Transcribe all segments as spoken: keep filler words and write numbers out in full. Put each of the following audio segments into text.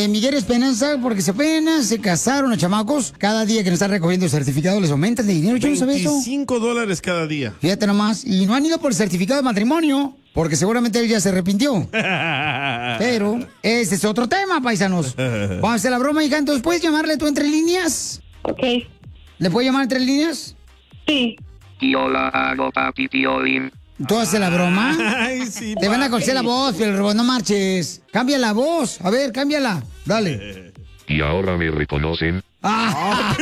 de Miguel Esperanza, porque se apenas se casaron los chamacos. Cada día que nos están recogiendo el certificado les aumentan de dinero. Yo no sabía eso. veinticinco dólares cada día. Fíjate nomás. Y no han ido por el certificado de matrimonio, porque seguramente él ya se arrepintió. Pero ese es otro tema, paisanos. Vamos a hacer la broma, hija. Entonces, ¿puedes llamarle tú entre líneas? Ok. ¿Le puedes llamar entre líneas? Sí. Yo la hago, papi Piolín. ¿Tú haces la broma? Ay, sí, Te van a papi. conocer la voz, pero robot, no marches. Cambia la voz. A ver, cámbiala. Dale. Y ahora me reconocen. Ah.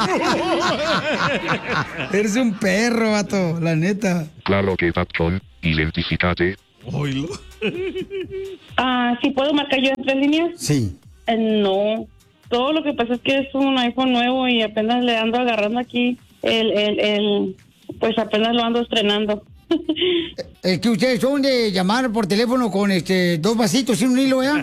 Eres un perro, vato, la neta. Claro que patrón, identificate. Oílo. Ah, ¿sí puedo marcar yo entre líneas? Sí. Eh, no. Todo lo que pasa es que es un iPhone nuevo y apenas le ando agarrando aquí el, el, el, pues apenas lo ando estrenando. Es que ustedes son de llamar por teléfono con este dos vasitos y un hilo, ¿eh?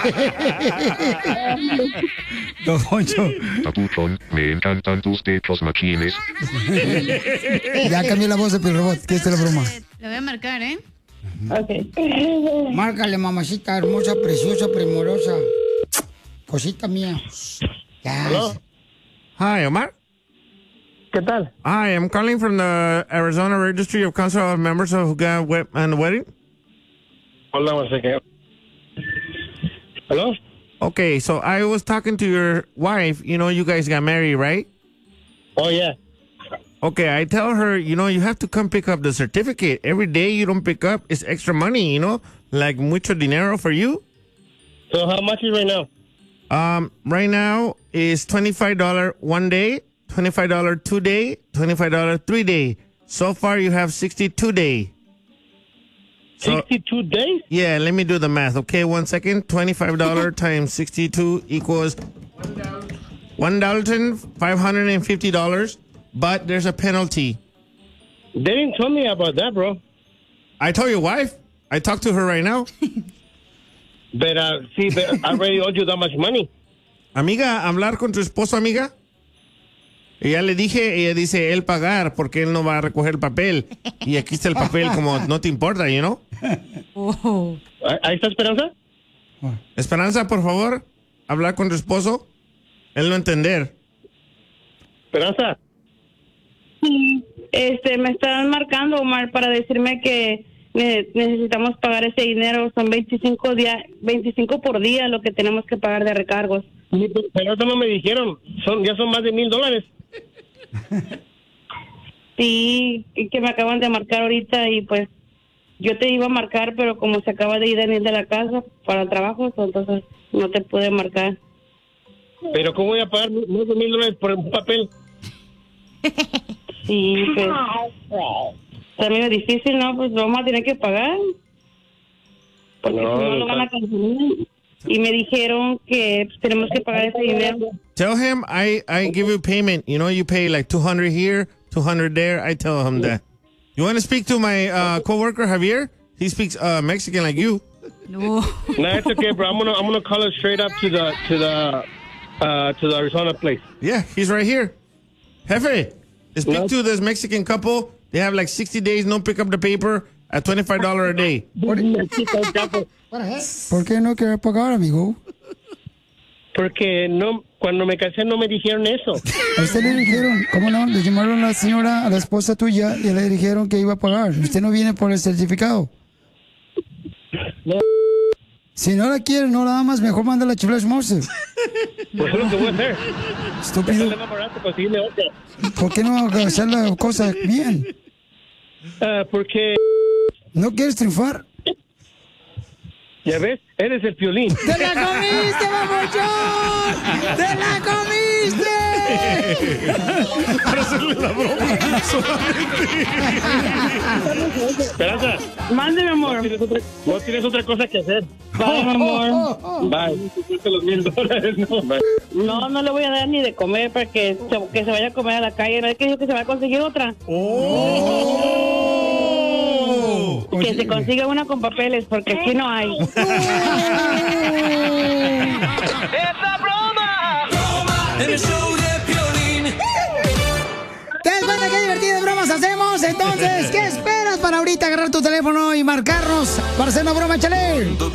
Don Poncho. Papuchón, me encantan tus pechos machines. Ya cambió la voz de Piel Robot. ¿Qué es la broma? Le voy a marcar, ¿eh? Ok. Márcale, mamacita hermosa, preciosa, primorosa. Cosita mía. Ya. Hello? Hi, Omar. ¿Qué tal? Hi, I'm calling from the Arizona Registry of Council of Members of who got wed and wedding. Hold on one second. Hello? Okay, so I was talking to your wife. You know, you guys got married, right? Oh, yeah. Okay, I tell her, you know, you have to come pick up the certificate. Every day you don't pick up, it's extra money, you know? Like mucho dinero for you. So how much is right now? Um, right now is twenty-five dollars one day, twenty-five dollars two day, twenty-five dollars three day. So far you have sixty-two day. So, sixty-two days? yeah, let me do the math. Okay, one second. twenty-five dollars times sixty-two equals one thousand five hundred fifty dollars, but there's a penalty. They didn't tell me about that, bro. I told your wife. I talked to her right now. But, uh, see, but I already owed you that much money. Amiga, hablar con tu esposo, amiga. Y ya le dije, ella dice, él pagar, porque él no va a recoger el papel. Y aquí está el papel, como no te importa, you know? Oh. ¿Ahí está Esperanza? Esperanza, por favor, hablar con tu esposo. Él no entender. Esperanza. Este, me están marcando, Omar, para decirme que ne- necesitamos pagar ese dinero. Son veinticinco, día, veinticinco por día lo que tenemos que pagar de recargos. Sí, pero eso no me dijeron. Son, ya son más de mil dólares. Sí, y que me acaban de marcar ahorita y pues yo te iba a marcar, pero como se acaba de ir Daniel de la casa para trabajo, entonces no te pude marcar. Pero ¿cómo voy a pagar más de mil dólares por un papel? Sí, pues está medio difícil, ¿no? Pues lo vamos a tener que pagar. Porque No, si no lo van a cancelar. Y me dijeron que pues, tenemos que pagar ese dinero. Tell him I, I give you payment. You know, you pay like two hundred here, two hundred there. I tell him that. You want to speak to my uh, coworker, Javier? He speaks uh, Mexican like you. No. No, it's okay, bro. I'm gonna I'm gonna call it straight up to the to the uh, to the Arizona place. Yeah, he's right here. Jefe, speak No. to this Mexican couple. They have like sixty days, no pick up the paper at twenty-five dollars a day. ¿Por qué no quiere pagar, amigo? Porque no, cuando me casé no me dijeron eso. A usted le dijeron, ¿cómo no? Le llamaron a la señora, a la esposa tuya, y le dijeron que iba a pagar. Usted no viene por el certificado. No. Si no la quiere, no nada más, mejor manda la chifla Mose. Pues es lo que voy a hacer. Estúpido. Déjale más barato conseguirle otra. ¿Por qué no hacer la cosa bien? Ah, porque, ¿No quieres triunfar? ya ves, eres el Piolín. ¡Te la comiste, babuchón! ¡Te la comiste! Para hacerle la broma. Esperanza, Mándeme, amor. no tienes otra, no tienes otra cosa que hacer. Bye, mi amor. Bye. Suelta los mil dólares, no. Bye. No, no le voy a dar ni de comer para que se, que se vaya a comer a la calle. ¿No es que dijo que se va a conseguir otra? Oh. Que se consiga una con papeles, porque aquí no hay. ¡Es la broma! ¡Broma! En el show de Piolín. ¿Te das cuenta qué divertidas bromas hacemos? Entonces, ¿qué esperas para ahorita agarrar tu teléfono y marcarnos para hacer una broma, chale?